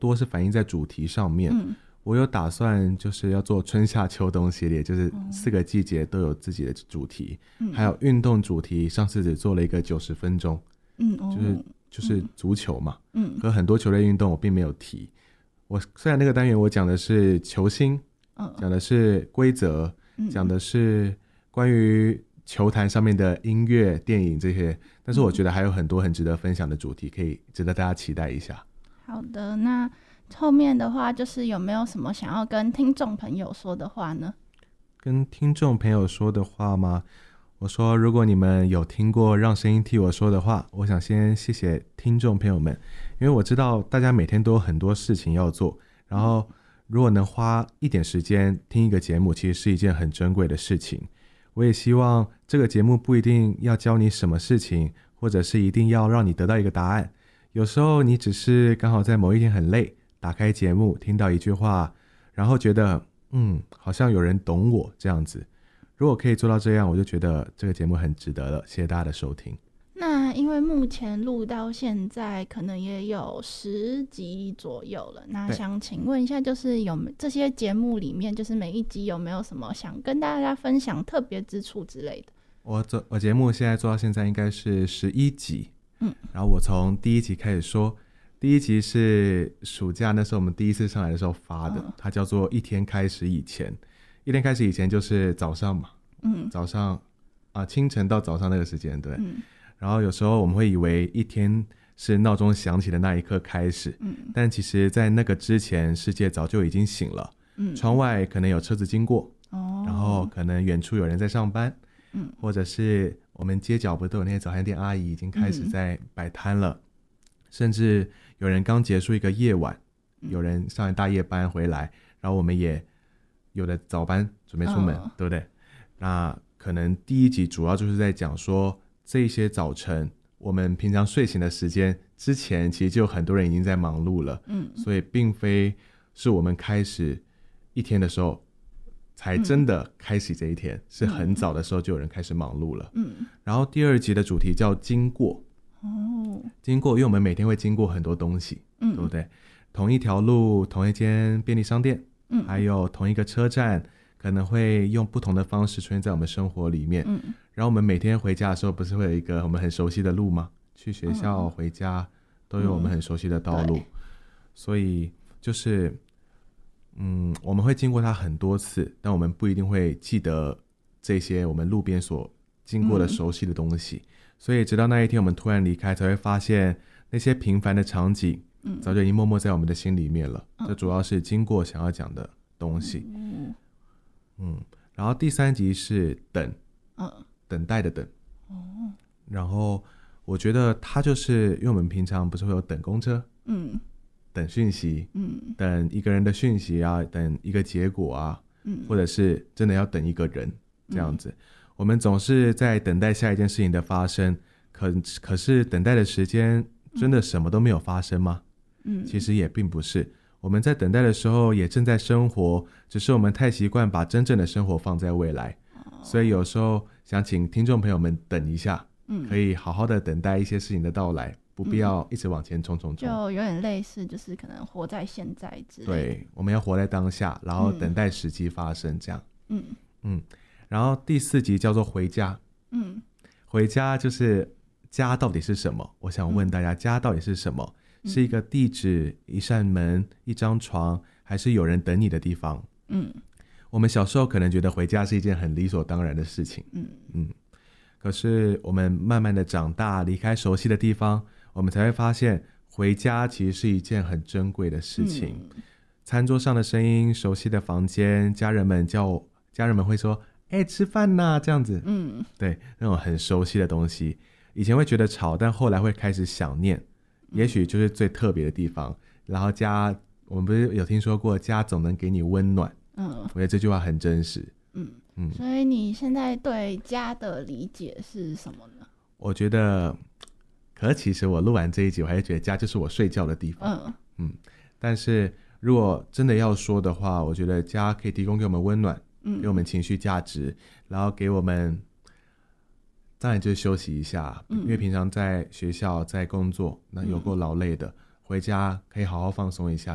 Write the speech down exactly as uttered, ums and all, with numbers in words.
多是反映在主题上面。嗯，我有打算就是要做春夏秋冬系列，就是四个季节都有自己的主题。嗯，还有运动主题，上次只做了一个九十分钟。嗯，就是就是足球嘛。嗯，和很多球类运动我并没有提。我虽然那个单元我讲的是球星，讲的是规则，讲的是关于球坛上面的音乐、电影这些，但是我觉得还有很多很值得分享的主题，可以值得大家期待一下。 好的，那后面的话就是有没有什么想要跟听众朋友说的话呢？ 跟听众朋友说的话吗？我说如果你们有听过让声音替我说的话，我想先谢谢听众朋友们，因为我知道大家每天都有很多事情要做，然后如果能花一点时间听一个节目，其实是一件很珍贵的事情。我也希望这个节目不一定要教你什么事情，或者是一定要让你得到一个答案，有时候你只是刚好在某一天很累，打开节目听到一句话，然后觉得嗯，好像有人懂我这样子。如果可以做到这样，我就觉得这个节目很值得了。谢谢大家的收听。 那因为目前录到现在可能也有十集左右了，那想请问一下，就是有这些节目里面，就是每一集有没有什么想跟大家分享特别之处之类的？ 我做我节目现在做到现在应该是十一集。嗯，然后我从第一集开始说，第一集是暑假那时候我们第一次上来的时候发的，嗯，它叫做一天开始以前。一天开始以前就是早上嘛，嗯，早上啊清晨到早上那个时间，对。嗯，然后有时候我们会以为一天是闹钟响起的那一刻开始，嗯，但其实在那个之前世界早就已经醒了。嗯，窗外可能有车子经过，哦，然后可能远处有人在上班，嗯，或者是我们街角不都有那些早餐店阿姨已经开始在摆摊了，嗯，甚至有人刚结束一个夜晚，有人上完大夜班回来，然后我们也有的早班准备出门，哦，对不对？那可能第一集主要就是在讲说，这些早晨我们平常睡醒的时间之前，其实就有很多人已经在忙碌了，嗯，所以并非是我们开始一天的时候才真的开始这一天，嗯，是很早的时候就有人开始忙碌了。嗯，然后第二集的主题叫经过。哦，经过，因为我们每天会经过很多东西，嗯，对不对？同一条路，同一间便利商店，嗯，还有同一个车站，可能会用不同的方式出现在我们生活里面。嗯，然后我们每天回家的时候，不是会有一个我们很熟悉的路吗？去学校、回家都有我们很熟悉的道路，嗯，所以就是嗯，我们会经过它很多次，但我们不一定会记得这些我们路边所经过的熟悉的东西，嗯，所以直到那一天我们突然离开，才会发现那些平凡的场景，嗯，早就已经默默在我们的心里面了。嗯，这主要是经过想要讲的东西。嗯，嗯，然后第三集是等，嗯，等待的等。哦，然后我觉得它就是因为我们平常不是会有等公车，嗯，等讯息，嗯，等一个人的讯息啊，等一个结果啊，嗯，或者是真的要等一个人这样子，嗯，我们总是在等待下一件事情的发生，可可是等待的时间真的什么都没有发生吗？嗯，其实也并不是，我们在等待的时候也正在生活，只是我们太习惯把真正的生活放在未来，哦，所以有时候想请听众朋友们等一下，嗯，可以好好的等待一些事情的到来，不必要一直往前冲冲冲， 就有点类似就是可能活在现在之类的。 对，我们要活在当下，然后等待时机发生这样。嗯嗯，然后第四集叫做回家。嗯，回家就是家到底是什么？我想问大家，家到底是什么？是一个地址、一扇门、一张床，还是有人等你的地方？嗯，我们小时候可能觉得回家是一件很理所当然的事情。嗯嗯，可是我们慢慢的长大，离开熟悉的地方，我们才会发现回家其实是一件很珍贵的事情。嗯，餐桌上的声音，熟悉的房间，家人们叫我家人们会说哎、欸，吃饭呐，这样子。嗯，对，那种很熟悉的东西，以前会觉得吵，但后来会开始想念，也许就是最特别的地方。然后家，我们不是有听说过家总能给你温暖？嗯，我觉得这句话很真实。 嗯嗯，所以你现在对家的理解是什么呢？ 我觉得，可是其实我录完这一集，我还是觉得家就是我睡觉的地方。嗯嗯，但是如果真的要说的话，我觉得家可以提供给我们温暖，嗯，给我们情绪价值，然后给我们，当然就是休息一下，嗯，因为平常在学校在工作，那有够劳累的，回家可以好好放松一下。